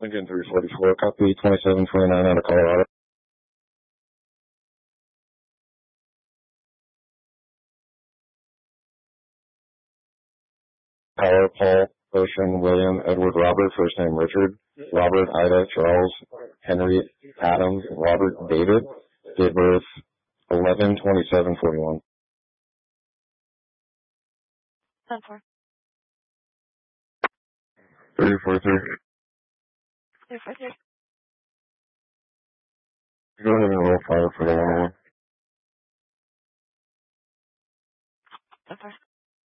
Lincoln 344, copy 2729 out of Colorado. Power, Paul, Ocean, William, Edward, Robert, first name Richard, Robert, Ida, Charles, Henry, Adam, Robert, David, date birth 11/27/41. 10-4. 343. 343. Go ahead and roll fire for the 1-1. 10-4.